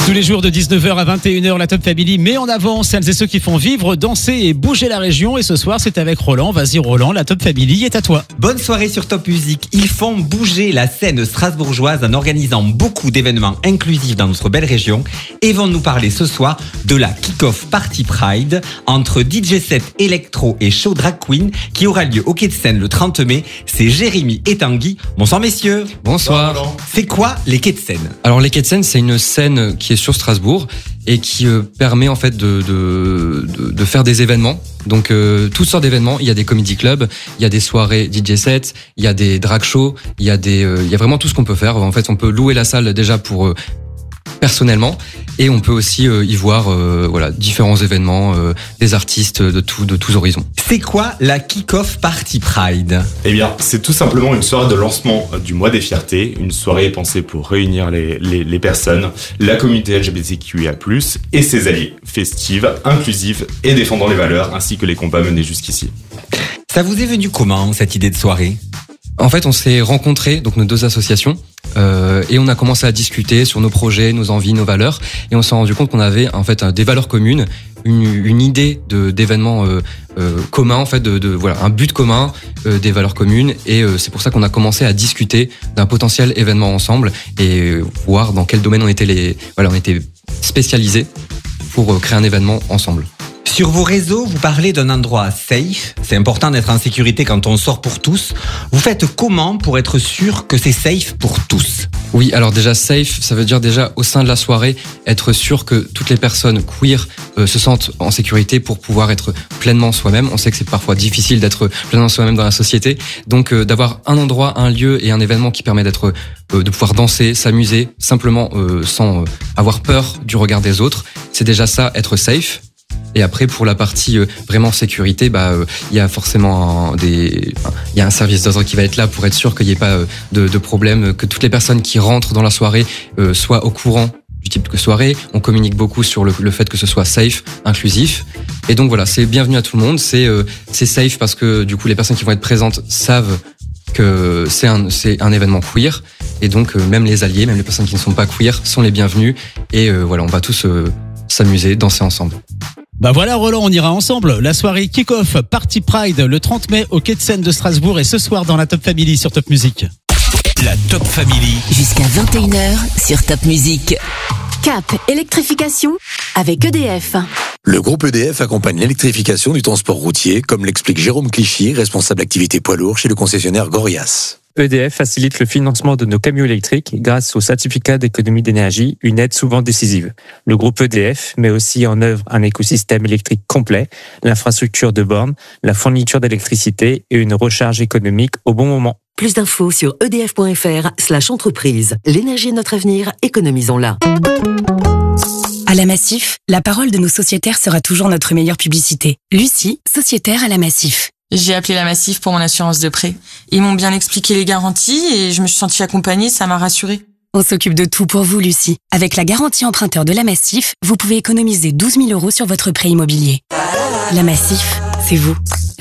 Tous les jours de 19h à 21h, la Top Family met en avant celles et ceux qui font vivre, danser et bouger la région. Et ce soir, c'est avec Roland. Vas-y Roland, la Top Family est à toi. Bonne soirée sur Top Music. Ils font bouger la scène strasbourgeoise en organisant beaucoup d'événements inclusifs dans notre belle région et vont nous parler ce soir de la Kick-Off Party Pride entre DJ set électro et show drag queen qui aura lieu au Quai de Seine le 30 mai. C'est Jérémy et Tanguy. Bonsoir messieurs. Bonsoir. C'est quoi les Quais de Seine ? Alors les Quais de Seine, c'est une scène qui est sur Strasbourg et qui permet en fait de faire des événements. Donc toutes sortes d'événements, il y a des comedy clubs, il y a des soirées DJ sets, il y a des drag shows, il y a vraiment tout ce qu'on peut faire. En fait, on peut louer la salle déjà pour personnellement et on peut aussi y voir différents événements, des artistes de tous horizons. C'est quoi la Kick-Off Party Pride ? Eh bien, c'est tout simplement une soirée de lancement du mois des fiertés, une soirée pensée pour réunir les personnes, la communauté LGBTQIA+, et ses alliés, festive, inclusive et défendant les valeurs ainsi que les combats menés jusqu'ici. Ça vous est venu comment cette idée de soirée ? En fait, on s'est rencontrés, donc nos deux associations, et on a commencé à discuter sur nos projets, nos envies, nos valeurs, et on s'est rendu compte qu'on avait en fait des valeurs communes, une idée d'événements communs, en fait, un but commun, des valeurs communes, et c'est pour ça qu'on a commencé à discuter d'un potentiel événement ensemble et voir dans quel domaine on était spécialisés pour créer un événement ensemble. Sur vos réseaux, vous parlez d'un endroit safe. C'est important d'être en sécurité quand on sort pour tous. Vous faites comment pour être sûr que c'est safe pour tous ? Oui, alors déjà safe, ça veut dire déjà au sein de la soirée, être sûr que toutes les personnes queer se sentent en sécurité pour pouvoir être pleinement soi-même. On sait que c'est parfois difficile d'être pleinement soi-même dans la société. Donc d'avoir un endroit, un lieu et un événement qui permet de pouvoir danser, s'amuser, simplement sans avoir peur du regard des autres. C'est déjà ça, être safe. Et après, pour la partie vraiment sécurité, il y a forcément il y a un service d'ordre qui va être là pour être sûr qu'il n'y ait pas de problème, que toutes les personnes qui rentrent dans la soirée soient au courant du type de soirée. On communique beaucoup sur le fait que ce soit safe, inclusif. Et donc voilà, c'est bienvenu à tout le monde. C'est safe parce que du coup, les personnes qui vont être présentes savent que c'est un événement queer. Et donc, même les alliés, même les personnes qui ne sont pas queer sont les bienvenus. Et on va tous s'amuser, danser ensemble. Voilà Roland, on ira ensemble. La soirée Kick-Off Party Pride le 30 mai au Quai de Seine de Strasbourg et ce soir dans la Top Family sur Top Music. La Top Family. Jusqu'à 21h sur Top Music. Cap électrification avec EDF. Le groupe EDF accompagne l'électrification du transport routier, comme l'explique Jérôme Clichy, responsable activité poids lourd chez le concessionnaire Gorias. EDF facilite le financement de nos camions électriques grâce au certificat d'économie d'énergie, une aide souvent décisive. Le groupe EDF met aussi en œuvre un écosystème électrique complet, l'infrastructure de bornes, la fourniture d'électricité et une recharge économique au bon moment. Plus d'infos sur edf.fr/entreprise. L'énergie est notre avenir, économisons-la. À la Massif, la parole de nos sociétaires sera toujours notre meilleure publicité. Lucie, sociétaire à la Massif. J'ai appelé la Massif pour mon assurance de prêt. Ils m'ont bien expliqué les garanties et je me suis sentie accompagnée, ça m'a rassurée. On s'occupe de tout pour vous, Lucie. Avec la garantie emprunteur de la Massif, vous pouvez économiser 12 000 € sur votre prêt immobilier. La Massif, c'est vous.